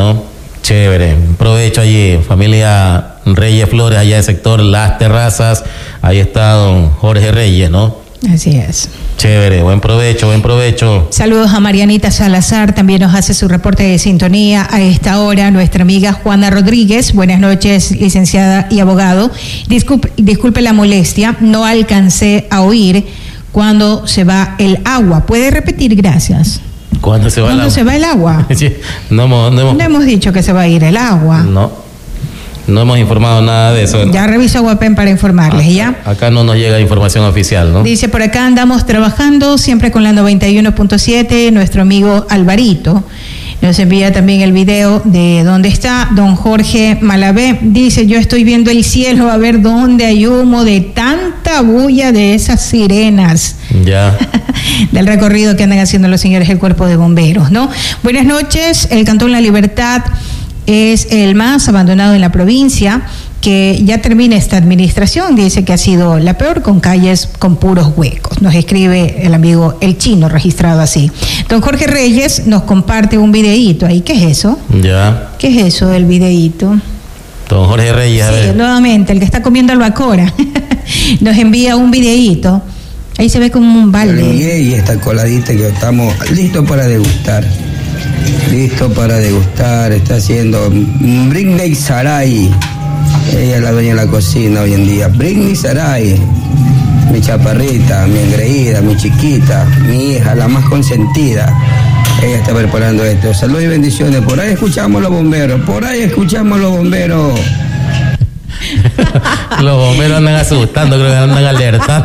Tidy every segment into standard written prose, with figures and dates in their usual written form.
¿no? Chévere. Provecho allí, familia Reyes Flores, allá del sector Las Terrazas. Ahí está don Jorge Reyes, ¿no? Así es. Chévere, buen provecho, buen provecho. Saludos a Marianita Salazar, también nos hace su reporte de sintonía a esta hora. Nuestra amiga Juana Rodríguez, buenas noches, licenciada y abogado. Disculpe la molestia, no alcancé a oír cuando se va el agua. ¿Puede repetir? Gracias. ¿Cuándo se va el agua? ¿Cuándo se va el agua? Sí, no hemos dicho que se va a ir el agua. No hemos informado nada de eso. Ya reviso Aguapen para informarles, ¿ya? Acá no nos llega información oficial, ¿no? Dice, por acá andamos trabajando, siempre con la 91.7, nuestro amigo Alvarito. Nos envía también el video de dónde está don Jorge Malavé. Dice, yo estoy viendo el cielo a ver dónde hay humo de tanta bulla de esas sirenas. Ya. Del recorrido que andan haciendo los señores del Cuerpo de Bomberos, ¿no? Buenas noches, el Cantón La Libertad es el más abandonado en la provincia, que ya termina esta administración, dice que ha sido la peor, con calles con puros huecos. Nos escribe el amigo El Chino, registrado así. Don Jorge Reyes nos comparte un videíto ahí. ¿Qué es eso? Ya. ¿Qué es eso del videíto? Don Jorge Reyes, sí, nuevamente, el que está comiendo albacora. Nos envía un videíto. Ahí se ve como un balde. Y esta coladita que estamos listos para degustar. Listo para degustar, está haciendo Britney Saray. Ella es la dueña de la cocina hoy en día. Britney Saray, mi chaparrita, mi engreída, mi chiquita, mi hija, la más consentida. Ella está preparando esto. Salud y bendiciones. Por ahí escuchamos los bomberos. Los bomberos andan asustando, creo que andan alerta.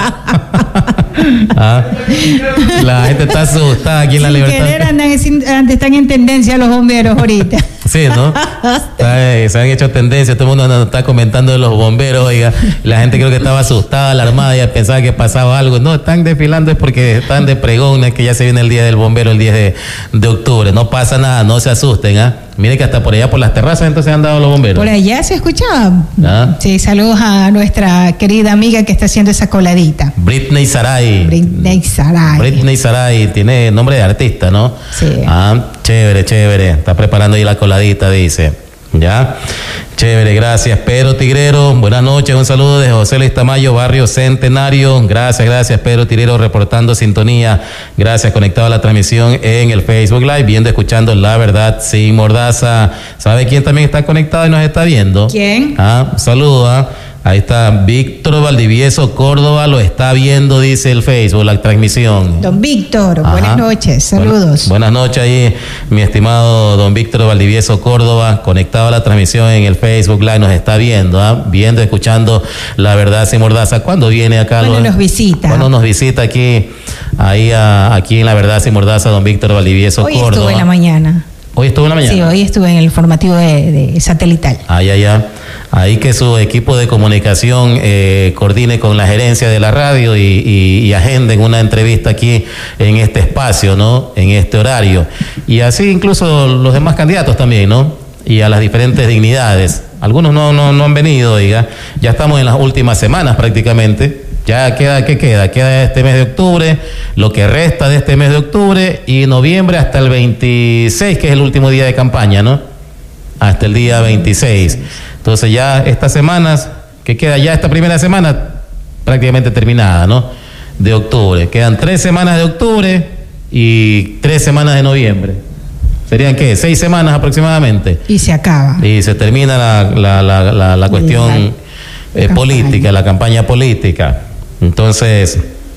La gente está asustada aquí en La Libertad. Están en tendencia los bomberos ahorita. Sí, ¿no? Se han hecho tendencia, todo el mundo está comentando de los bomberos, oiga. La gente creo que estaba asustada, alarmada, ya pensaba que pasaba algo. No, están desfilando es porque están de pregón, es que ya se viene el Día del Bombero, el 10 de octubre. No pasa nada, no se asusten, ¿ah? Mire que hasta por allá, por las terrazas, entonces han dado los bomberos. Por allá se escuchaba. Sí, saludos a nuestra querida amiga que está haciendo esa coladita. Britney Saray. Britney Saray, tiene nombre de artista, ¿no? Sí. Chévere. Está preparando ahí la coladita, dice. Ya. Chévere, gracias. Pedro Tigrero, buenas noches. Un saludo de José Luis Tamayo, Barrio Centenario. Gracias, Pedro Tigrero, reportando sintonía. Gracias, conectado a la transmisión en el Facebook Live, viendo, escuchando La Verdad Sin Mordaza. ¿Sabe quién también está conectado y nos está viendo? ¿Quién? Saluda. Ahí está Víctor Valdivieso Córdoba, lo está viendo, dice el Facebook, la transmisión. Don Víctor, buenas noches, saludos. Buenas noches ahí, mi estimado don Víctor Valdivieso Córdoba, conectado a la transmisión en el Facebook Live, nos está viendo, viendo, escuchando La Verdad Sin Mordaza. ¿Cuándo viene acá? ¿Cuándo nos visita? ¿Cuándo nos visita aquí en La Verdad Sin Mordaza, don Víctor Valdivieso Córdoba? Hoy estuve en la mañana. ¿Hoy estuvo en la mañana? Sí, hoy estuve en el informativo de satelital. Ahí que su equipo de comunicación coordine con la gerencia de la radio y agenden una entrevista aquí en este espacio, ¿no? En este horario. Y así incluso los demás candidatos también, ¿no? Y a las diferentes dignidades. Algunos no han venido, oiga. Ya estamos en las últimas semanas prácticamente. Ya queda este mes de octubre, lo que resta de este mes de octubre y noviembre hasta el 26, que es el último día de campaña, ¿no? Hasta el día 26. Entonces ya estas semanas, que queda ya esta primera semana prácticamente terminada, ¿no? De octubre. Quedan 3 semanas de octubre y 3 semanas de noviembre. ¿Serían qué? 6 semanas aproximadamente. Y se acaba. Y se termina la cuestión política, la campaña política. Entonces,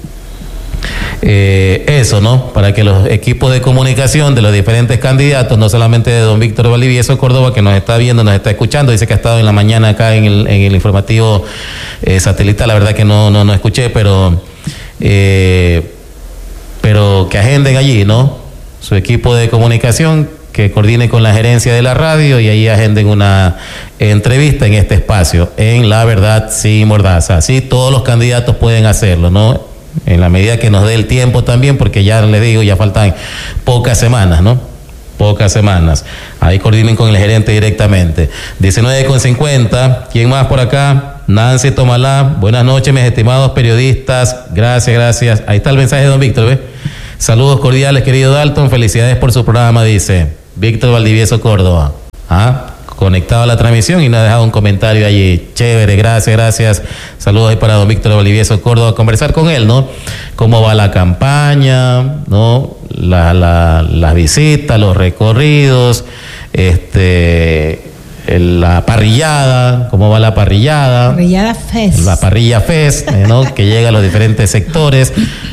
eso, ¿no? Para que los equipos de comunicación de los diferentes candidatos, no solamente de don Víctor Valdivieso Córdoba, que nos está viendo, nos está escuchando, dice que ha estado en la mañana acá en el informativo satelital, la verdad que no escuché, pero que agenden allí, ¿no? Su equipo de comunicación, que coordine con la gerencia de la radio y ahí agenden una entrevista en este espacio, en La Verdad Sin Mordaza. Así todos los candidatos pueden hacerlo, ¿no? En la medida que nos dé el tiempo también, porque ya les digo, ya faltan pocas semanas, ¿no? Pocas semanas. Ahí coordinen con el gerente directamente. 19:50. ¿Quién más por acá? Nancy Tomalá. Buenas noches, mis estimados periodistas. Gracias. Ahí está el mensaje de don Víctor, ¿ves? Saludos cordiales, querido Dalton. Felicidades por su programa, dice Víctor Valdivieso Córdoba. conectado a la transmisión y nos ha dejado un comentario allí. Chévere, gracias. Saludos ahí para don Víctor Valdivieso Córdoba. Conversar con él, ¿no? Cómo va la campaña, ¿no? Las visitas, los recorridos, la parrillada, cómo va la parrillada. Parrillada Fest. La parrilla Fest, ¿no? Que llega a los diferentes sectores.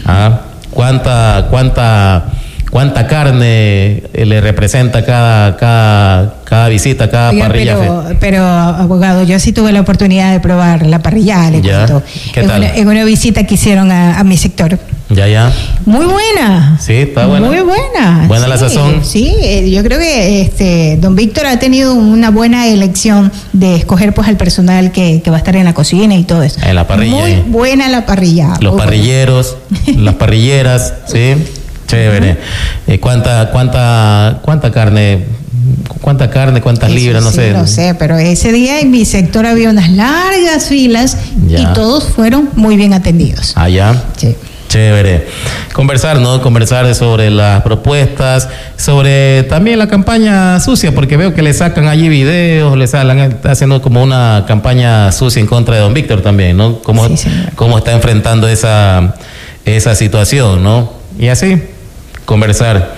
¿Cuánta carne le representa cada visita, cada parrilla? Pero, abogado, yo sí tuve la oportunidad de probar la parrilla, le cuento. ¿Qué tal? En una visita que hicieron a mi sector. Ya. Muy buena. Sí, está buena. Muy buena. Buena la sazón. Sí, yo creo que don Víctor ha tenido una buena elección de escoger pues al personal que va a estar en la cocina y todo eso. En la parrilla. Muy buena la parrilla. Los parrilleros, las parrilleras, sí. Chévere. ¿Cuánta carne? ¿Cuántas libras? No sé. No sé, pero ese día en mi sector había unas largas filas y todos fueron muy bien atendidos. ¿Ya? Sí. Chévere. Conversar sobre las propuestas, sobre también la campaña sucia, porque veo que le sacan allí videos, está haciendo como una campaña sucia en contra de don Víctor también, ¿no? Cómo está enfrentando esa situación, ¿no? Y así, conversar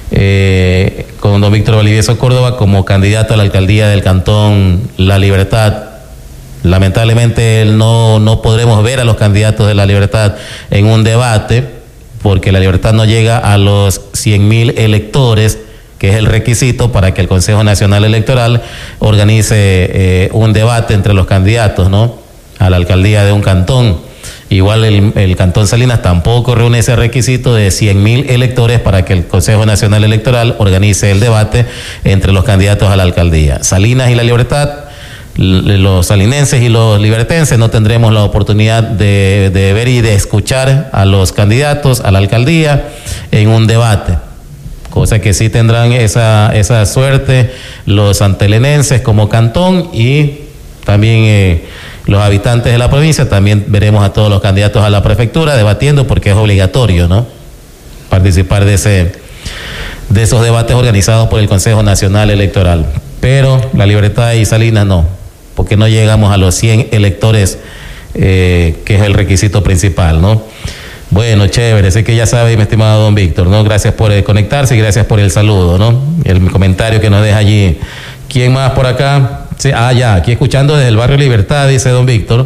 con don Víctor Valdivieso Córdoba como candidato a la alcaldía del Cantón La Libertad. Lamentablemente no podremos ver a los candidatos de La Libertad en un debate, porque La Libertad no llega a los 100.000 electores, que es el requisito para que el Consejo Nacional Electoral organice un debate entre los candidatos, ¿no?, a la alcaldía de un cantón. Igual el Cantón Salinas tampoco reúne ese requisito de 100.000 electores para que el Consejo Nacional Electoral organice el debate entre los candidatos a la alcaldía. Salinas y La Libertad, los salinenses y los libertenses no tendremos la oportunidad de ver y de escuchar a los candidatos a la alcaldía en un debate, cosa que sí tendrán esa suerte los santelenenses como cantón, y también los habitantes de la provincia. También veremos a todos los candidatos a la prefectura debatiendo, porque es obligatorio, ¿no?, participar de esos debates organizados por el Consejo Nacional Electoral. Pero La Libertad y Salinas no, porque no llegamos a los 100 electores, que es el requisito principal, ¿no? Bueno, chévere, sé que ya sabe, mi estimado don Víctor, ¿no? Gracias por conectarse y gracias por el saludo, ¿no? El comentario que nos deja allí. ¿Quién más por acá? Sí, aquí escuchando desde el barrio Libertad, dice don Víctor.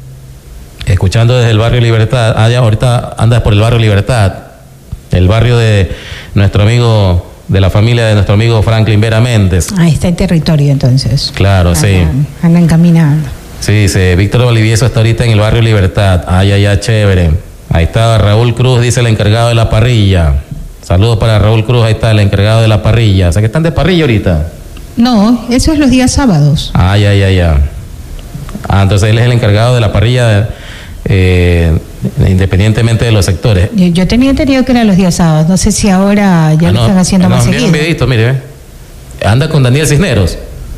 Escuchando desde el barrio Libertad. Ya ahorita andas por el barrio Libertad, el barrio de nuestro amigo, de la familia de nuestro amigo Franklin Vera Méndez. Ahí está el territorio entonces. Claro, sí. Andan caminando. Sí, dice Víctor Valdivieso está ahorita en el barrio Libertad. Chévere. Ahí está Raúl Cruz, dice el encargado de la parrilla. Saludos para Raúl Cruz, ahí está el encargado de la parrilla. O sea que están de parrilla ahorita. No, eso es los días sábados. Ya. Entonces él es el encargado de la parrilla, independientemente de los sectores. Yo tenía entendido que eran los días sábados. No sé si ahora ya lo están haciendo más seguido. Un videito, mire. Anda con Daniel Cisneros.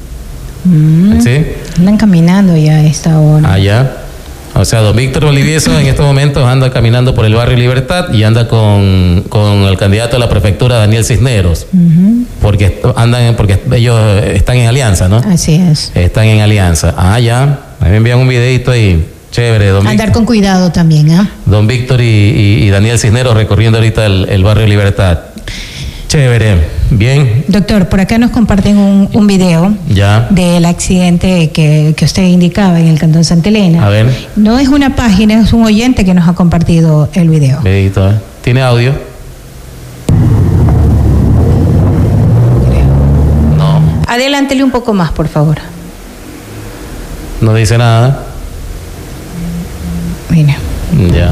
¿Sí? Andan caminando ya a esta hora. Ya. O sea, don Víctor Valdivieso en estos momentos anda caminando por el barrio Libertad y anda con el candidato a la prefectura, Daniel Cisneros, porque ellos están en alianza, ¿no? Así es. Están en alianza. Ya. A mí me envían un videito ahí. Chévere, don Andar con cuidado también, Don Víctor y Daniel Cisneros recorriendo ahorita el barrio Libertad. Chévere, bien. Doctor, por acá nos comparten un video del accidente que usted indicaba en el Cantón Santa Elena. A ver. No es una página, es un oyente que nos ha compartido el video. Videito, ¿Tiene audio? No. Adelántele un poco más, por favor. No dice nada. Mira. Ya.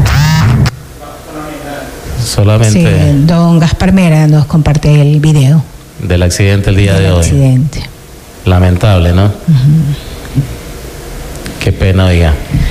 Solamente. Sí, don Gaspar Mera nos comparte el video del accidente el día de hoy. Accidente. Lamentable, ¿no? Qué pena, oiga.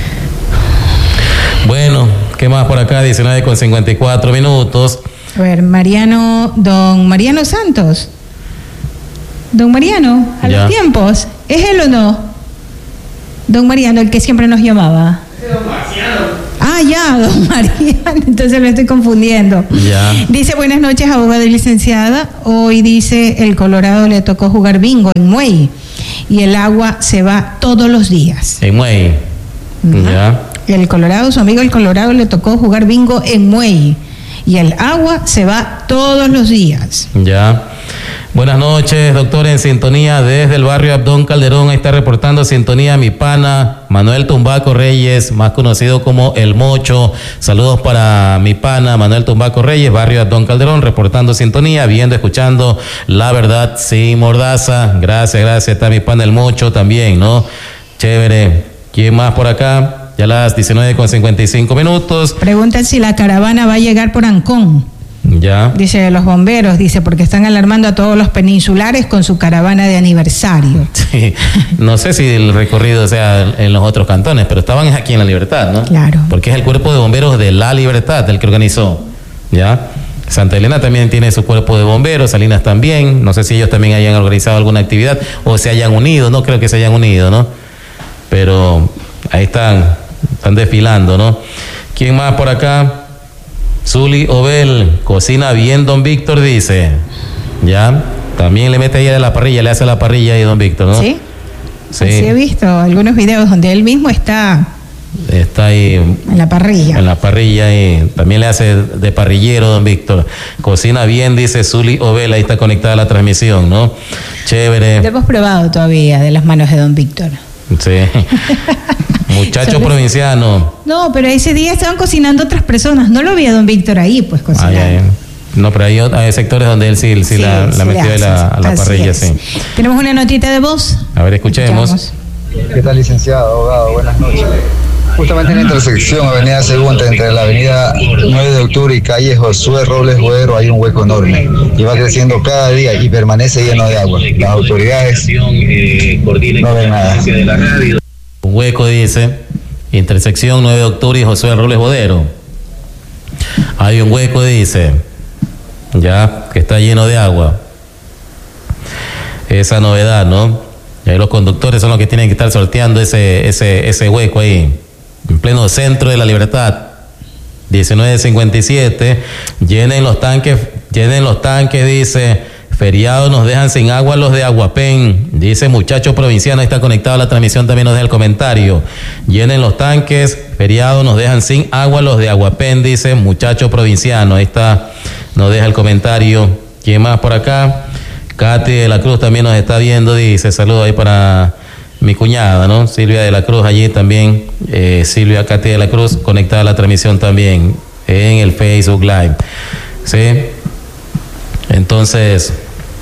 Bueno, ¿qué más por acá? 19:54. A ver, don Mariano Santos. Don Mariano, a los tiempos. ¿Es él o no? Don Mariano, el que siempre nos llamaba. Es don Marciano. Ya, don Mariano, entonces lo estoy confundiendo. Ya. Dice, buenas noches, abogada y licenciada. Hoy dice, el Colorado le tocó jugar bingo en Muey y el agua se va todos los días. En Muey. Ya. El Colorado, su amigo el Colorado le tocó jugar bingo en Muey y el agua se va todos los días. Ya. Buenas noches, doctor, en sintonía desde el barrio Abdón Calderón. Ahí está reportando sintonía mi pana Manuel Tumbaco Reyes, más conocido como El Mocho. Saludos para mi pana Manuel Tumbaco Reyes, barrio Abdón Calderón, reportando sintonía, viendo, escuchando La Verdad Sin Mordaza. Gracias, está mi pana El Mocho también, ¿no? Chévere. ¿Quién más por acá? Ya las 19:55. Preguntan si la caravana va a llegar por Ancón. Ya. Dice los bomberos, dice, porque están alarmando a todos los peninsulares con su caravana de aniversario. Sí, no sé si el recorrido sea en los otros cantones, pero estaban aquí en La Libertad, ¿no? Claro. Porque es el cuerpo de bomberos de La Libertad el que organizó, ¿ya? Santa Elena también tiene su cuerpo de bomberos, Salinas también, no sé si ellos también hayan organizado alguna actividad o se hayan unido, no creo que se hayan unido, ¿no? Pero ahí están desfilando, ¿no? ¿Quién más por acá? Zuli Obel, cocina bien don Víctor, dice. Ya, también le mete ahí a la parrilla, le hace la parrilla ahí don Víctor, ¿no? Sí. Sí. Sí, he visto algunos videos donde él mismo está ahí en la parrilla. En la parrilla y también le hace de parrillero don Víctor. Cocina bien, dice Zuli Obel, ahí está conectada la transmisión, ¿no? Chévere. Lo hemos probado todavía de las manos de don Víctor. Sí. Muchacho provinciano. No, pero ese día estaban cocinando otras personas. No lo vi a don Víctor ahí, pues cocinando. No, pero hay sectores donde él sí la metió a la parrilla, sí. Tenemos una notita de voz. A ver, escuchemos. ¿Qué tal, licenciado, abogado? Buenas noches. Justamente en la intersección, avenida Segunda, entre la avenida 9 de octubre y calle Josué Robles Boero, hay un hueco enorme y va creciendo cada día y permanece lleno de agua. Las autoridades no ven nada. Un hueco, dice, intersección 9 de octubre y Josué Robles Bodero. Hay un hueco, dice, ya, que está lleno de agua. Esa novedad, ¿no? Y ahí los conductores son los que tienen que estar sorteando ese hueco ahí, en pleno centro de La Libertad. 19:57, llenen los tanques, dice. Feriados nos dejan sin agua los de Aguapén, dice muchacho provinciano, está conectado a la transmisión, también nos deja el comentario. Llenen los tanques, feriados nos dejan sin agua los de Aguapén, dice muchacho provinciano, ahí está, nos deja el comentario. ¿Quién más por acá? Katy de la Cruz también nos está viendo, dice, saludos ahí para mi cuñada, ¿no? Silvia de la Cruz allí también, Silvia Katy de la Cruz, conectada a la transmisión también en el Facebook Live, ¿sí? Entonces,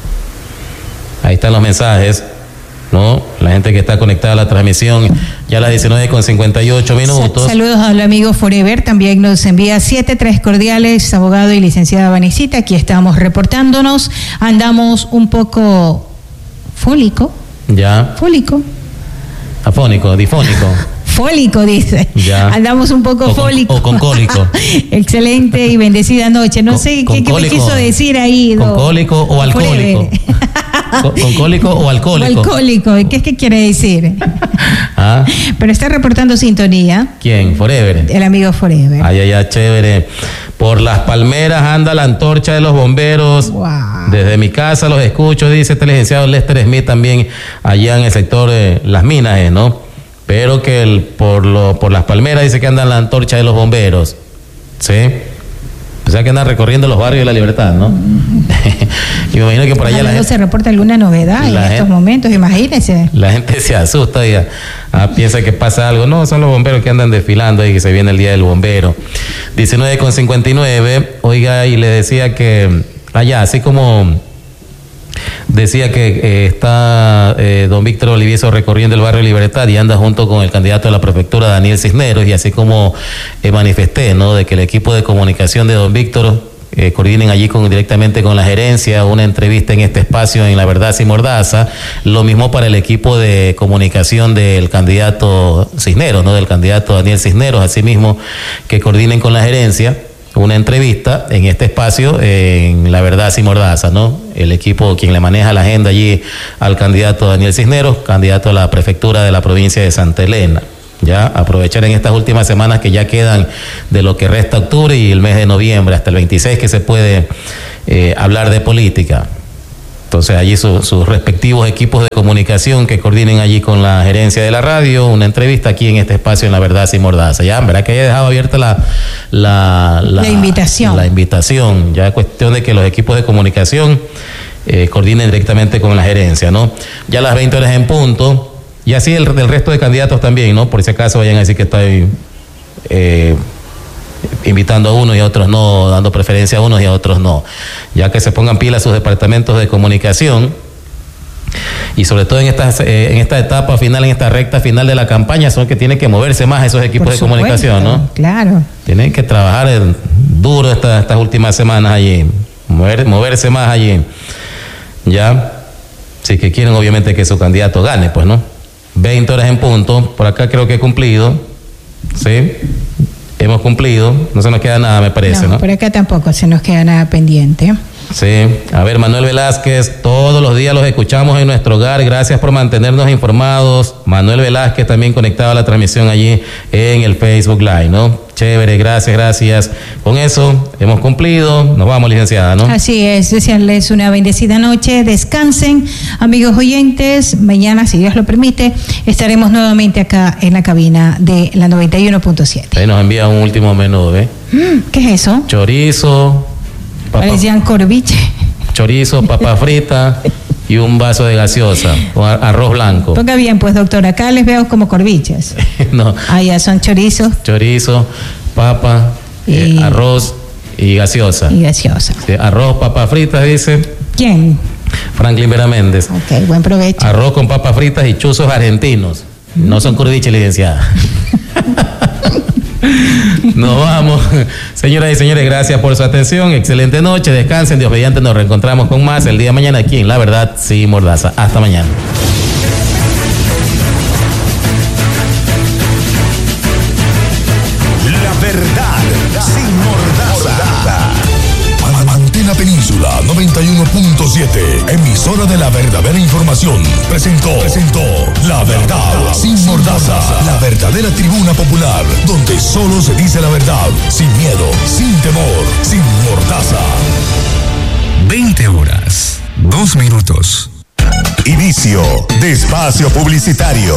ahí están los mensajes, ¿no? La gente que está conectada a la transmisión, ya a las 19:58. Saludos al amigo Forever, también nos envía 7-3 cordiales, abogado y licenciada Vanesita, aquí estamos reportándonos, andamos un poco fólico. Ya. Fólico. Afónico, difónico. Fólico, dice. Ya. Andamos un poco fólico. O con cólico. Excelente y bendecida noche. No sé qué me quiso decir ahí. ¿Con cólico o alcohólico? ¿Con cólico o alcohólico? O alcohólico. ¿Qué es que quiere decir? ¿Ah? Pero está reportando sintonía. ¿Quién? Forever. El amigo Forever. Ay, chévere. Por Las Palmeras anda la antorcha de los bomberos. Wow. Desde mi casa los escucho, dice este licenciado Lester Smith también, allá en el sector de Las Minas, ¿no? Pero que por Las Palmeras dice que andan la antorcha de los bomberos. ¿Sí? O sea que andan recorriendo los barrios de La Libertad, ¿no? Y me imagino que por allá luego se reporta alguna novedad en estos momentos, imagínense. La gente se asusta y piensa que pasa algo. No, son los bomberos que andan desfilando y que se viene el día del bombero. 19:59, oiga, y le decía que allá, así como decía que está don Víctor Olivieso recorriendo el barrio Libertad y anda junto con el candidato a la prefectura Daniel Cisneros, y así como manifesté, ¿no?, de que el equipo de comunicación de don Víctor coordinen allí directamente con la gerencia una entrevista en este espacio en La Verdad Sin Mordaza. Lo mismo para el equipo de comunicación del candidato Cisneros, ¿no?, del candidato Daniel Cisneros, así mismo que coordinen con la gerencia una entrevista en este espacio en La Verdad Sin Mordaza, ¿no? El equipo, quien le maneja la agenda allí al candidato Daniel Cisneros, candidato a la prefectura de la provincia de Santa Elena. Ya aprovechar en estas últimas semanas que ya quedan de lo que resta octubre y el mes de noviembre hasta el 26 que se puede hablar de política. Entonces allí sus respectivos equipos de comunicación que coordinen allí con la gerencia de la radio, una entrevista aquí en este espacio en La Verdad Sin Mordaza. Ya, ¿verdad? Que haya dejado abierta la invitación. La invitación. Ya es cuestión de que los equipos de comunicación coordinen directamente con la gerencia, ¿no? Ya a las 20 horas en punto, y así el resto de candidatos también, ¿no? Por si acaso vayan a decir que estoy invitando a unos y a otros no, dando preferencia a unos y a otros no, ya que se pongan pilas sus departamentos de comunicación y sobre todo en esta etapa final, en esta recta final de la campaña, son que tienen que moverse más esos equipos de comunicación, ¿no? Claro. Tienen que trabajar duro estas últimas semanas allí, moverse más allí, ya, si que quieren obviamente que su candidato gane, pues, ¿no? 20 horas en punto, por acá creo que he cumplido, ¿sí? Hemos cumplido, no se nos queda nada, me parece, ¿no? Por acá tampoco se nos queda nada pendiente. Sí, a ver, Manuel Velázquez, todos los días los escuchamos en nuestro hogar, gracias por mantenernos informados. Manuel Velázquez también conectado a la transmisión allí en el Facebook Live, ¿no? Chévere, gracias. Con eso hemos cumplido, nos vamos, licenciada, ¿no? Así es, desearles una bendecida noche, descansen, amigos oyentes. Mañana, si Dios lo permite, estaremos nuevamente acá en la cabina de la 91.7. Ahí nos envía un último menú, ¿eh? ¿Qué es eso? Chorizo. Parecían corviche. Chorizo, papa frita y un vaso de gaseosa con arroz blanco. Ponga bien, pues, doctor, acá les veo como corviches. No. Allá son chorizos. Chorizo, papa, arroz y gaseosa. Sí, arroz, papa fritas, dice. ¿Quién? Franklin Vera Méndez. Ok, buen provecho. Arroz con papas fritas y chuzos argentinos. No son corviches, licenciada. Nos vamos. Señoras y señores, gracias por su atención. Excelente noche, descansen. Dios mediante, nos reencontramos con más el día de mañana aquí en La Verdad Sin Mordaza. Hasta mañana. La Verdad Sin Mordaza. Antena Península 91.7, emisora de la verdadera información. Presentó La Verdad Sin Mordaza, la verdadera tribuna popular, donde solo se dice la verdad, sin miedo, sin temor, sin mordaza. 20 horas, 2 minutos. Inicio de espacio publicitario.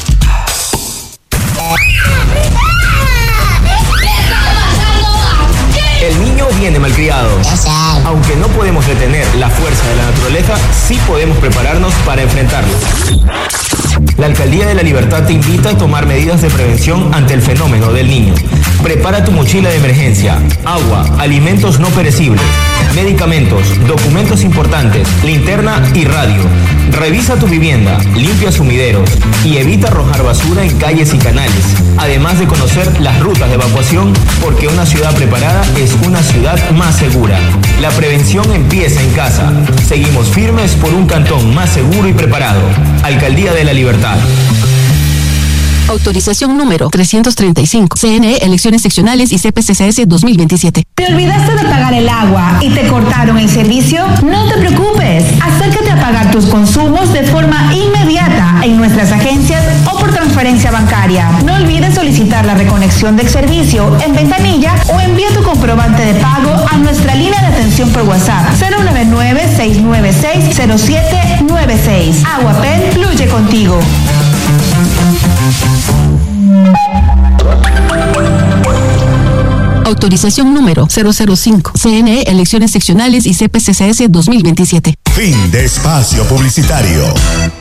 El niño viene malcriado. Aunque no podemos detener la fuerza de la naturaleza, sí podemos prepararnos para enfrentarlo. La Alcaldía de la Libertad te invita a tomar medidas de prevención ante el fenómeno del niño. Prepara tu mochila de emergencia, agua, alimentos no perecibles, medicamentos, documentos importantes, linterna y radio. Revisa tu vivienda, limpia sumideros y evita arrojar basura en calles y canales. Además de conocer las rutas de evacuación, porque una ciudad preparada es una ciudad más segura. La prevención empieza en casa. Seguimos firmes por un cantón más seguro y preparado. Alcaldía de la Libertad. Autorización número 335. CNE, elecciones seccionales y CPCCS 2027. ¿Te olvidaste de pagar el agua y te cortaron el servicio? No te preocupes. Acércate a pagar tus consumos de forma inmediata en nuestras agencias o por transferencia bancaria. No olvides solicitar la reconexión del servicio en ventanilla o envía tu comprobante de pago a nuestra línea de atención por WhatsApp 099-696-0796. Aguapel fluye contigo. Autorización número 005. CNE, elecciones seccionales y CPCCS 2027. Fin de espacio publicitario.